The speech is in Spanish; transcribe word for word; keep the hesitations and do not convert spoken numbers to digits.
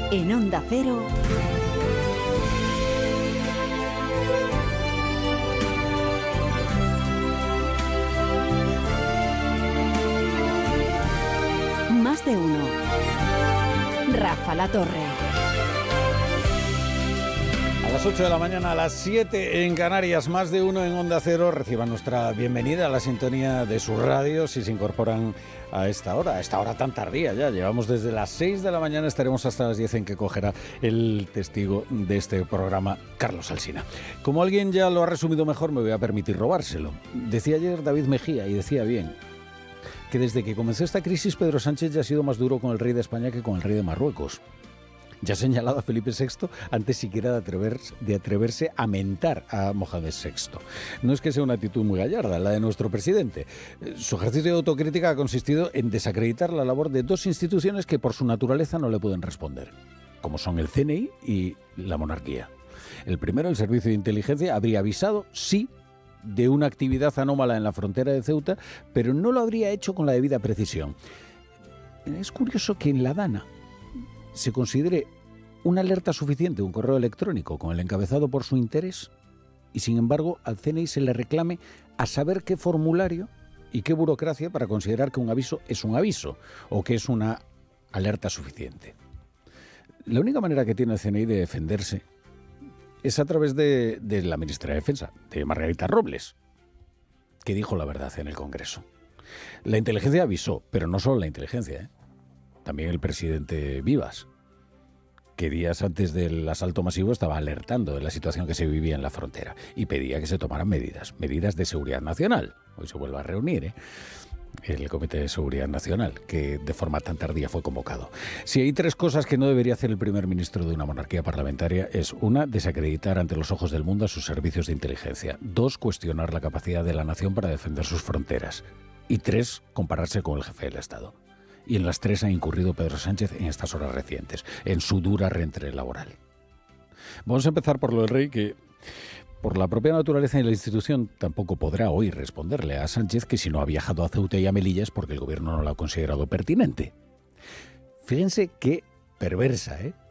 En Onda Cero, Más de Uno. Rafa La Torre. A las ocho de la mañana, a las siete en Canarias, Más de Uno en Onda Cero. Reciban nuestra bienvenida a la sintonía de sus radios si se incorporan a esta hora, a esta hora tan tardía ya. Llevamos desde las seis de la mañana, estaremos hasta las diez en que cogerá el testigo de este programa, Carlos Alsina. Como alguien ya lo ha resumido mejor, me voy a permitir robárselo. Decía ayer David Mejía, y decía bien, que desde que comenzó esta crisis Pedro Sánchez ya ha sido más duro con el rey de España que con el rey de Marruecos. Ya ha señalado a Felipe sexto antes siquiera de, atrever, de atreverse a mentar a Mohamed sexto. No es que sea una actitud muy gallarda la de nuestro presidente. Su ejercicio de autocrítica ha consistido en desacreditar la labor de dos instituciones que por su naturaleza no le pueden responder, como son el C N I y la monarquía. El primero, el Servicio de Inteligencia, habría avisado, sí, de una actividad anómala en la frontera de Ceuta, pero no lo habría hecho con la debida precisión. Es curioso que en la DANA se considere una alerta suficiente un correo electrónico con el encabezado por su interés y, sin embargo, al C N I se le reclame a saber qué formulario y qué burocracia para considerar que un aviso es un aviso o que es una alerta suficiente. La única manera que tiene el C N I de defenderse es a través de, de la ministra de Defensa, de Margarita Robles, que dijo la verdad en el Congreso. La inteligencia avisó, pero no solo la inteligencia, ¿eh? También el presidente Vivas, que días antes del asalto masivo estaba alertando de la situación que se vivía en la frontera y pedía que se tomaran medidas, medidas de seguridad nacional. Hoy se vuelve a reunir, ¿eh? el Comité de Seguridad Nacional, que de forma tan tardía fue convocado. Si hay tres cosas que no debería hacer el primer ministro de una monarquía parlamentaria, es una, desacreditar ante los ojos del mundo a sus servicios de inteligencia; dos, cuestionar la capacidad de la nación para defender sus fronteras; y tres, compararse con el jefe del Estado. Y en las tres ha incurrido Pedro Sánchez en estas horas recientes, en su dura reentré laboral. Vamos a empezar por lo del rey, que por la propia naturaleza de la institución tampoco podrá hoy responderle a Sánchez que si no ha viajado a Ceuta y a Melilla es porque el gobierno no lo ha considerado pertinente. Fíjense qué perversa, ¿eh?